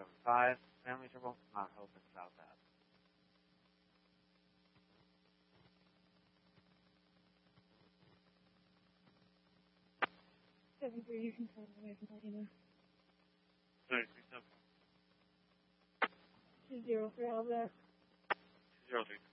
5, family trouble, Mount Hope and South Ave. 7-3, you can turn away from Latina. Sorry, 3 7. 203, how's that? 203.